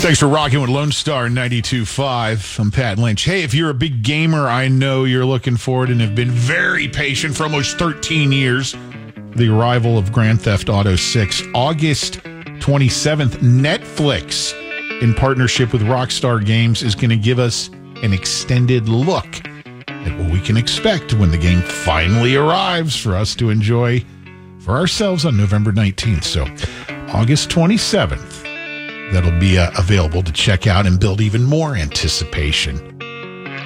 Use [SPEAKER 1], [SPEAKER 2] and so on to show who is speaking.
[SPEAKER 1] Thanks for rocking with Lone Star 92.5. I'm Pat Lynch. Hey, if you're a big gamer, I know you're looking forward and have been very patient for almost 13 years. The arrival of Grand Theft Auto 6, August 27th. Netflix, in partnership with Rockstar Games, is going to give us an extended look at what we can expect when the game finally arrives for us to enjoy for ourselves on November 19th. So, August 27th. That'll be available to check out and build even more anticipation.